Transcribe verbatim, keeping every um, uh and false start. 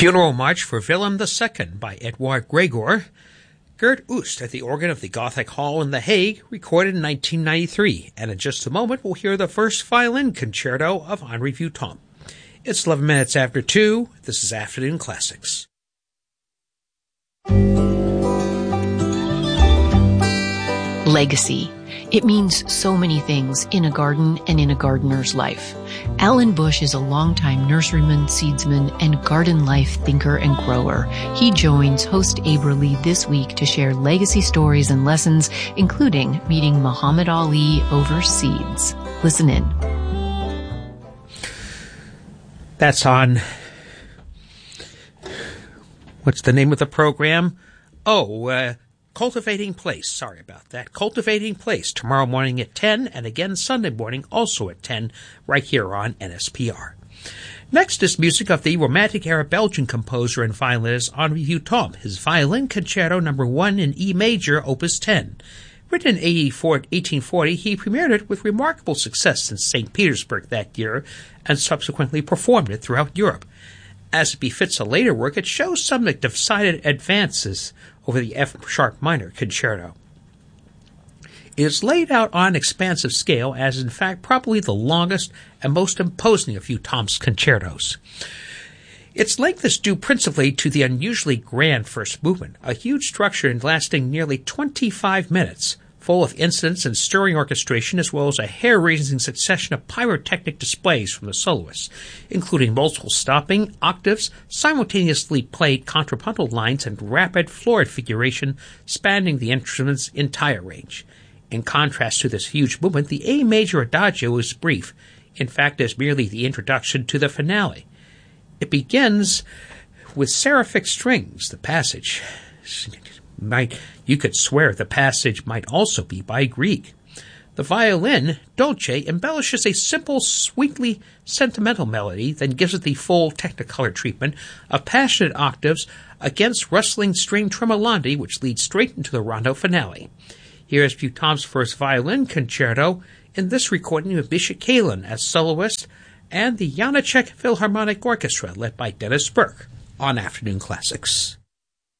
Funeral March for Willem the Second by Edward Gregor. Gert Oost at the organ of the Gothic Hall in The Hague, recorded in nineteen ninety-three. And in just a moment, we'll hear the first violin concerto of Henri Vieuxtemps. It's eleven minutes after two. This is Afternoon Classics. Legacy. It means so many things in a garden and in a gardener's life. Alan Bush is a longtime nurseryman, seedsman, and garden life thinker and grower. He joins host Aberly this week to share legacy stories and lessons, including meeting Muhammad Ali over seeds. Listen in. That's on... What's the name of the program? Oh, uh... Cultivating Place. Sorry about that. Cultivating Place tomorrow morning at ten, and again Sunday morning also at ten, right here on N S P R. Next is music of the Romantic-era Belgian composer and violinist Henri Vieuxtemps, his Violin Concerto Number one in E major, Opus ten. Written in eighteen forty, he premiered it with remarkable success in Saint Petersburg that year, and subsequently performed it throughout Europe. As it befits a later work, it shows some decided advances over the F-sharp minor concerto. It is laid out on an expansive scale as, in fact, probably the longest and most imposing of Vieuxtemps' concertos. Its length is due principally to the unusually grand first movement, a huge structure lasting nearly twenty-five minutes, full of incidents and stirring orchestration, as well as a hair-raising succession of pyrotechnic displays from the soloists, including multiple stopping, octaves, simultaneously played contrapuntal lines, and rapid florid figuration spanning the instrument's entire range. In contrast to this huge movement, the A major adagio is brief, in fact as merely the introduction to the finale. It begins with seraphic strings, the passage. Might, you could swear the passage might also be by Grieg. The violin, dolce, embellishes a simple, sweetly sentimental melody, then gives it the full Technicolor treatment of passionate octaves against rustling string tremolandi, which leads straight into the rondo finale. Here is Vieuxtemps' first violin concerto in this recording with Misha Kalin as soloist and the Janacek Philharmonic Orchestra, led by Dennis Burke, on Afternoon Classics.